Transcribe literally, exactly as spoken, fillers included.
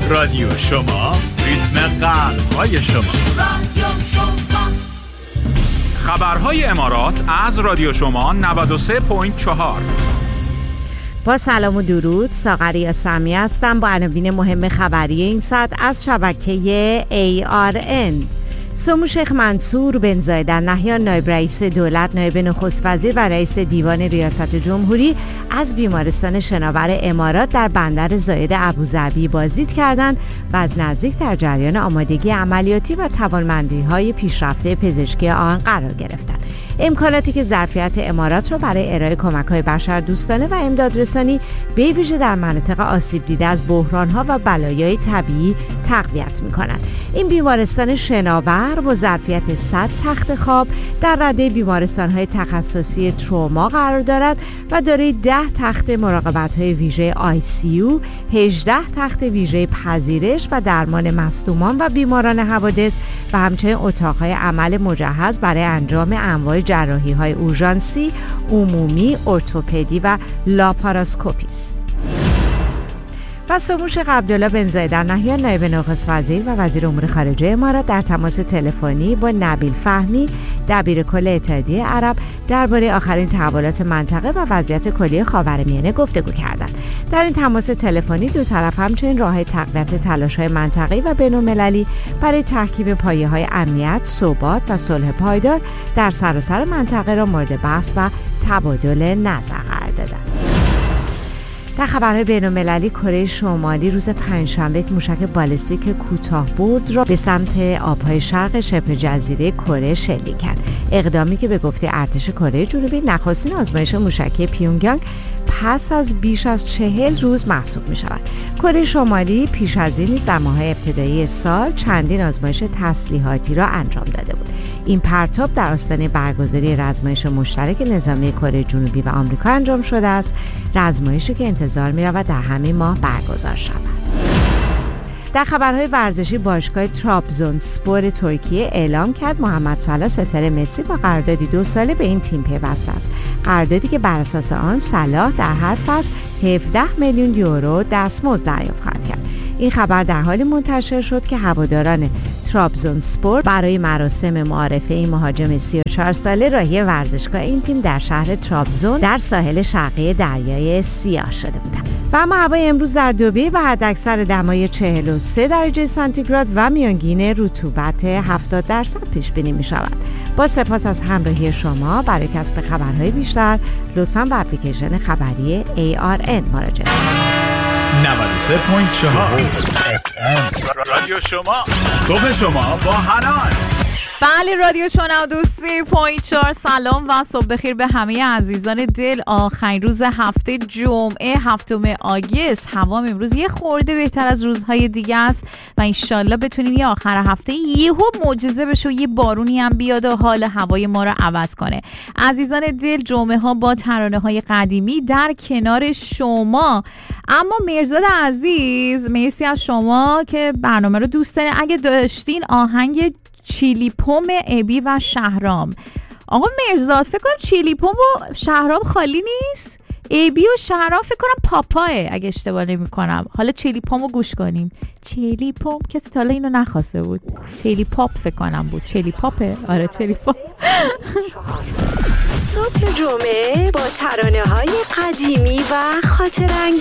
رادیو شما، ریتم قلب‌های شما. رادیو شما. خبرهای امارات از رادیو شما نود و سه ممیز چهار. با سلام و درود، ساغری سمی هستم با عناوین مهم خبری این ساعت از شبکه ای آر ان. سمو شیخ منصور بن زاید ال نهیان، نایب رئیس دولت، نایب نخست وزیر و رئیس دیوان ریاست جمهوری از بیمارستان شناور امارات در بندر زاید ابوظبی بازدید کردند و از نزدیک در جریان آمادگی عملیاتی و توانمندی‌های پیشرفته پزشکی آن قرار گرفتند. امکاناتی که ظرفیت امارات را برای ارائه کمک‌های بشردوستانه و امدادرسانی به ویژه در مناطق آسیب دیده از بحران‌ها و بلایای طبیعی تقویت می‌کند. این بیمارستان شناور با ظرفیت صد تخت خواب در رده بیمارستان‌های تخصصی تروما قرار دارد و دارای ده تخت مراقبت‌های ویژه آی سی یو، هجده تخت ویژه پذیرش و درمان مصدومان و بیماران حوادث و همچنین اتاق‌های عمل مجهز برای انجام انواع جراحی‌های اورژانسی، عمومی، ارتوپدی و لاپاراسکوپی است. و سمو شیخ عبدالله بن زاید ال نهیان، نایب نخست وزیر و وزیر امور خارجه امارات در تماس تلفنی با نبیل فهمی، دبیر کل اتحادیه عرب درباره آخرین تحولات منطقه و وضعیت کلی خاورمیانه گفتگو کردند. در این تماس تلفنی دو طرف همچنین راه‌های تقویت تلاش‌های منطقه‌ای و بین‌المللی برای تحکیم پایه‌های امنیت، ثبات و صلح پایدار در سراسر منطقه را مورد بحث و تبادل نظر قرار دادند. در خبرهای بین‌المللی، کره شمالی روز پنجشنبه یک موشک بالستیک کوتاه‌برد را به سمت آبهای شرق شبه جزیره کره شلیک کرد. اقدامی که به گفته ارتش کره جنوبی نخستین آزمایش موشکی پیونگیانگ پس از بیش از چهل روز محسوب می شود. کره شمالی پیش از این نیز در ماه‌های ابتدایی سال چندین آزمایش تسلیحاتی را انجام داده بود. این پرتاب در آستانه برگزاری رزمایش مشترک نظامی کره جنوبی و آمریکا انجام شده است، رزمایشی که انتظار می رود در همین ماه برگزار شود. در خبرهای ورزشی، باشگاه ترابزونسپور ترکیه اعلام کرد محمد صلاح ستاره مصری با قراردادی دو ساله به این تیم پیوسته است. قراردادی که بر اساس آن صلاح در هر فصل هفده میلیون یورو دستمزد دریافت خواهد کرد. این خبر در حالی منتشر شد که هواداران ترابزونسپور برای مراسم معارفه این مهاجم سی و چهار ساله راهی ورزشگاه این تیم در شهر ترابزون در ساحل شرقی دریای سیاه شده بودند. و اما هوای امروز در دبی با حداکثر دمای چهل و سه درجه سانتیگراد و میانگین رطوبت هفتاد درصد پیش بینی می شود. با سپاس از همراهی شما. برای کسب خبرهای بیشتر لطفاً به اپلیکیشن خبری ای آر ان مراجعه کنید. نود و سه ممیز چهار رادیو شما، صبح شما با حنان. بله، رادیو شما نود و سه ممیز چهار. سلام و صبح بخیر به همه عزیزان دل. آخرین روز هفته، جمعه هفتم آگوست. هوا امروز یه خورده بهتر از روزهای دیگه است و انشالله بتونیم یه آخر هفته یهو معجزه بشه و یه بارونی هم بیاد و حال هوای ما رو عوض کنه. عزیزان دل، جمعه ها با ترانه های قدیمی در کنار شما. اما مرزاد عزیز، مرسی از شما که برنامه رو دوست دارین. اگه داشتین آهنگ چیلی پوم ابی و شهرام. آقا مرزاد، فکر کنم چیلی پوم و شهرام خالی نیست. ابی و شهرام فکر کنم پاپاه اگه اشتباه نمی کنم. حالا چیلی پوم رو گوش کنیم. چیلی پوم کسی تا حالا اینو نخواسته بود. چیلی پاپ فکر کنم بود. چیلی پاپه. آره چیلی پاپ. صبح جمعه با ترانه های قدیمی و خاطرانگیز.